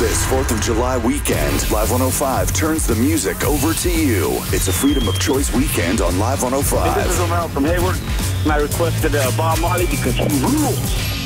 This 4th of July weekend, Live 105 turns the music over to you. It's a Freedom of Choice weekend on Live 105. Hey, this is Romero from Hayward, and I requested Bob Marley because he rules.